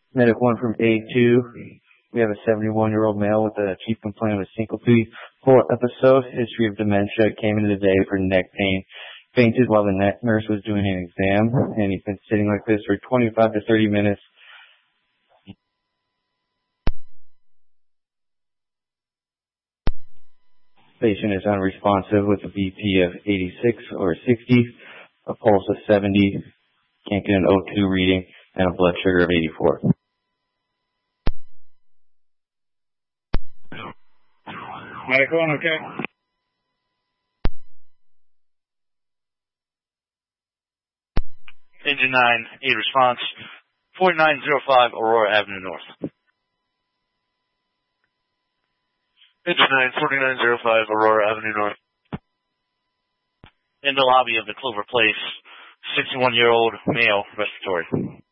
Medic 1 from day 2. We have a 71-year-old male with a chief complaint of a syncope. 4 episode, history of dementia, came into the day for neck pain. Fainted while the nurse was doing an exam, and he's been sitting like this for 25 to 30 minutes. Patient is unresponsive with a BP of 86 or 60, a pulse of 70, can't get an O2 reading, and a blood sugar of 84. Medic 1, okay. Engine 9, 8 response, 4905 Aurora Avenue North. Engine 9, 4905 Aurora Avenue North. In the lobby of the Clover Place, 61-year-old male respiratory.